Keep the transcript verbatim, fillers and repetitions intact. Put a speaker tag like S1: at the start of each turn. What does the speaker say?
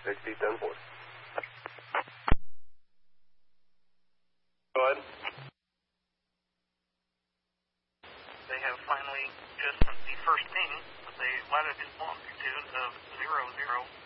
S1: H P ten four. Go ahead.
S2: They have finally just sent the first ping with a latitude longitude of zero zero